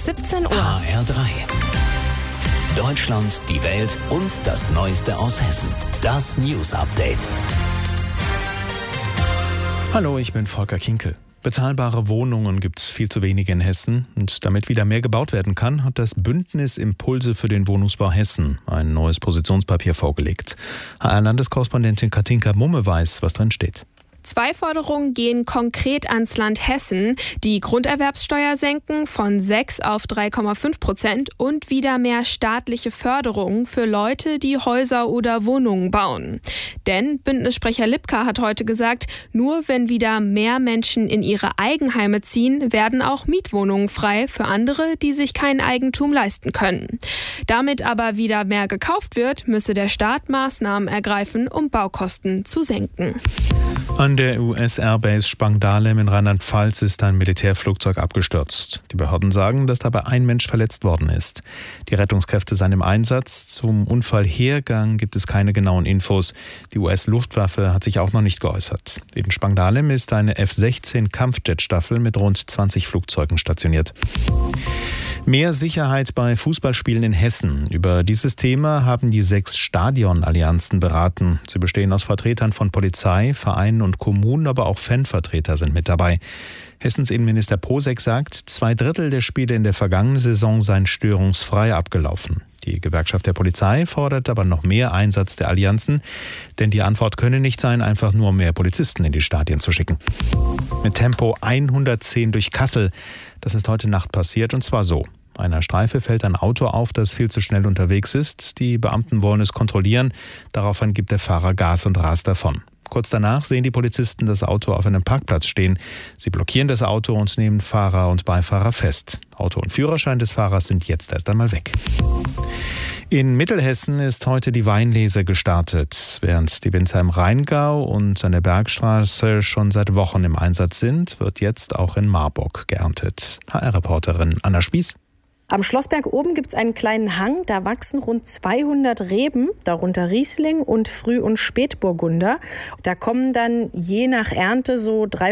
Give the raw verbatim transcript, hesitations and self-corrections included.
siebzehn Uhr. H R drei. Deutschland, die Welt und das Neueste aus Hessen. Das News Update. Hallo, ich bin Volker Kinkel. Bezahlbare Wohnungen gibt es viel zu wenige in Hessen. Und damit wieder mehr gebaut werden kann, hat das Bündnis Impulse für den Wohnungsbau Hessen ein neues Positionspapier vorgelegt. H R-Landeskorrespondentin Katinka Mumme weiß, was drin steht. Zwei Forderungen gehen konkret ans Land Hessen. Die Grunderwerbssteuer senken von sechs auf drei Komma fünf Prozent und wieder mehr staatliche Förderung für Leute, die Häuser oder Wohnungen bauen. Denn Bündnissprecher Lipka hat heute gesagt, nur wenn wieder mehr Menschen in ihre Eigenheime ziehen, werden auch Mietwohnungen frei für andere, die sich kein Eigentum leisten können. Damit aber wieder mehr gekauft wird, müsse der Staat Maßnahmen ergreifen, um Baukosten zu senken. An der U S-Airbase Spangdahlem in Rheinland-Pfalz ist ein Militärflugzeug abgestürzt. Die Behörden sagen, dass dabei ein Mensch verletzt worden ist. Die Rettungskräfte seien im Einsatz. Zum Unfallhergang gibt es keine genauen Infos. Die U S-Luftwaffe hat sich auch noch nicht geäußert. In Spangdahlem ist eine F sechzehn Kampfjet-Staffel mit rund zwanzig Flugzeugen stationiert. Mehr Sicherheit bei Fußballspielen in Hessen. Über dieses Thema haben die sechs Stadionallianzen beraten. Sie bestehen aus Vertretern von Polizei, Vereinen und Kommunen, aber auch Fanvertreter sind mit dabei. Hessens Innenminister Posek sagt, zwei Drittel der Spiele in der vergangenen Saison seien störungsfrei abgelaufen. Die Gewerkschaft der Polizei fordert aber noch mehr Einsatz der Allianzen, denn die Antwort könne nicht sein, einfach nur mehr Polizisten in die Stadien zu schicken. Mit Tempo hundertzehn durch Kassel. Das ist heute Nacht passiert, und zwar so. Einer Streife fällt ein Auto auf, das viel zu schnell unterwegs ist. Die Beamten wollen es kontrollieren. Daraufhin gibt der Fahrer Gas und rast davon. Kurz danach sehen die Polizisten das Auto auf einem Parkplatz stehen. Sie blockieren das Auto und nehmen Fahrer und Beifahrer fest. Auto und Führerschein des Fahrers sind jetzt erst einmal weg. In Mittelhessen ist heute die Weinlese gestartet. Während die Winzer im Rheingau und an der Bergstraße schon seit Wochen im Einsatz sind, wird jetzt auch in Marburg geerntet. H R-Reporterin Anna Spieß. Am Schlossberg oben gibt es einen kleinen Hang, da wachsen rund zweihundert Reben, darunter Riesling und Früh- und Spätburgunder. Da kommen dann je nach Ernte so dreihundert